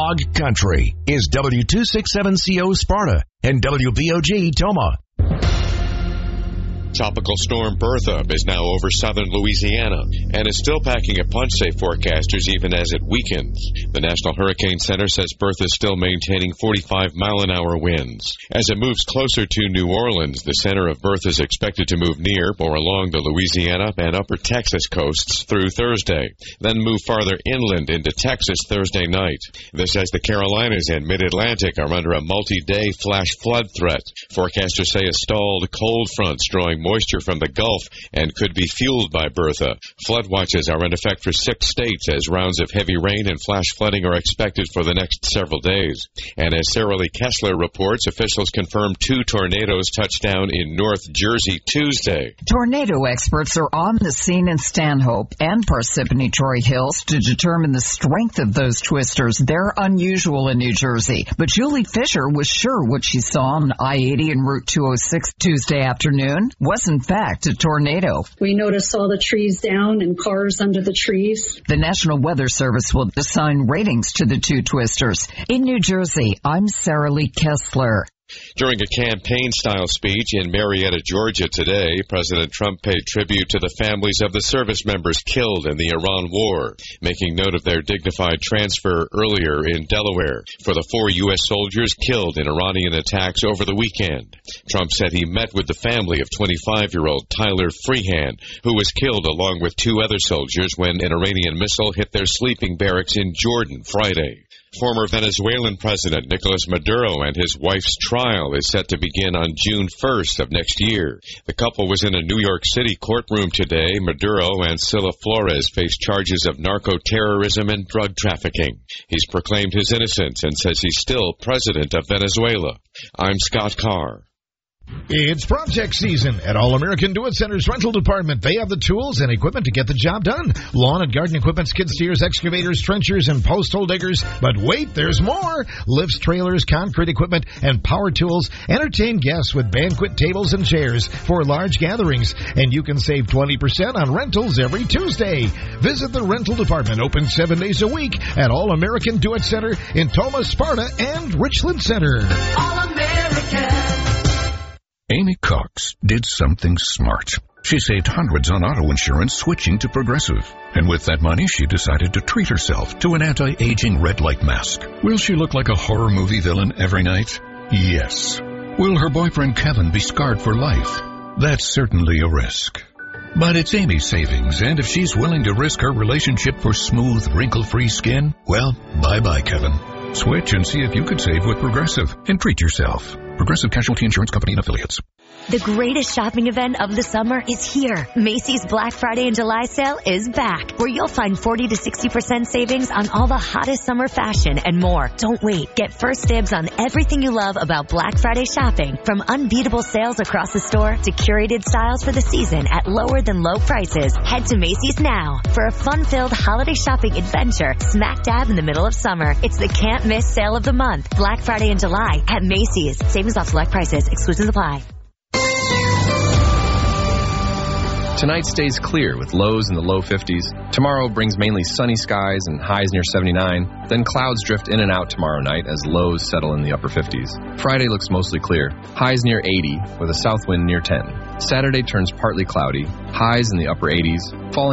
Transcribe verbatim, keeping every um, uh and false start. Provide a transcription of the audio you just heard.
Dog Country is W two sixty-seven C O Sparta and W B O G Toma. Tropical storm Bertha is now over southern Louisiana and is still packing a punch, say forecasters, even as it weakens. The National Hurricane Center says Bertha is still maintaining forty-five mile an hour winds. As it moves closer to New Orleans, the center of Bertha is expected to move near or along the Louisiana and upper Texas coasts through Thursday, then move farther inland into Texas Thursday night. This as the Carolinas and Mid-Atlantic are under a multi-day flash flood threat. Forecasters say a stalled cold front drawing moisture from the Gulf and could be fueled by Bertha. Flood watches are in effect for six states as rounds of heavy rain and flash flooding are expected for the next several days. And as Sarah Lee Kessler reports, officials confirmed two tornadoes touched down in North Jersey Tuesday. Tornado experts are on the scene in Stanhope and Parsippany Troy Hills to determine the strength of those twisters. They're unusual in New Jersey, but Julie Fisher was sure what she saw on I eighty and Route two oh six Tuesday afternoon was in fact a tornado. We noticed all the trees down and cars under the trees. The National Weather Service will assign ratings to the two twisters. In New Jersey, I'm Sarah Lee Kessler. During a campaign-style speech in Marietta, Georgia today, President Trump paid tribute to the families of the service members killed in the Iran war, making note of their dignified transfer earlier in Delaware for the four U S soldiers killed in Iranian attacks over the weekend. Trump said he met with the family of twenty-five-year-old Tyler Freehan, who was killed along with two other soldiers when an Iranian missile hit their sleeping barracks in Jordan Friday. Former Venezuelan President Nicolas Maduro and his wife's trial is set to begin on June first of next year. The couple was in a New York City courtroom today. Maduro and Sila Flores face charges of narco-terrorism and drug trafficking. He's proclaimed his innocence and says he's still president of Venezuela. I'm Scott Carr. It's project season at All American Do It Center's rental department. They have the tools and equipment to get the job done. Lawn and garden equipment, skid steers, excavators, trenchers, and post hole diggers. But wait, there's more. Lifts, trailers, concrete equipment, and power tools. Entertain guests with banquet tables and chairs for large gatherings. And you can save twenty percent on rentals every Tuesday. Visit the rental department, open seven days a week at All American Do It Center in Toma, Sparta, and Richland Center. All American. Amy Cox did something smart. She saved hundreds on auto insurance switching to Progressive. And with that money, she decided to treat herself to an anti-aging red light mask. Will she look like a horror movie villain every night? Yes. Will her boyfriend Kevin be scarred for life? That's certainly a risk. But it's Amy's savings, and if she's willing to risk her relationship for smooth, wrinkle-free skin, well, bye-bye, Kevin. Switch and see if you could save with Progressive and treat yourself. Progressive Casualty Insurance Company and Affiliates. The greatest shopping event of the summer is here. Macy's Black Friday and July sale is back, where you'll find forty to sixty percent savings on all the hottest summer fashion and more. Don't wait. Get first dibs on everything you love about Black Friday shopping, from unbeatable sales across the store to curated styles for the season at lower than low prices. Head to Macy's now for a fun-filled holiday shopping adventure smack dab in the middle of summer. It's the can't-miss sale of the month. Black Friday and July at Macy's. Savings off select prices. Exclusions apply. Tonight stays clear with lows in the low fifties. Tomorrow brings mainly sunny skies and highs near seventy-nine. Then clouds drift in and out tomorrow night as lows settle in the upper fifties. Friday looks mostly clear. Highs near eighty with a south wind near ten. Saturday turns partly cloudy. Highs in the upper eighties. Falling